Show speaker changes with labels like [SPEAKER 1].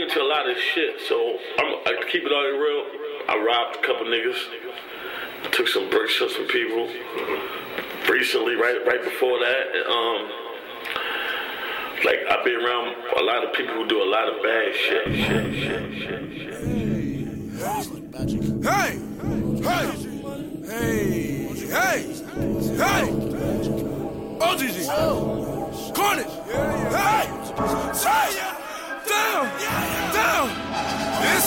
[SPEAKER 1] into a lot of shit, so I keep it all real. I robbed a couple niggas, took some bricks from some people recently, right before that. Like, I've been around a lot of people who do a lot of bad shit.
[SPEAKER 2] Hey! OGG! Cornish! Hey!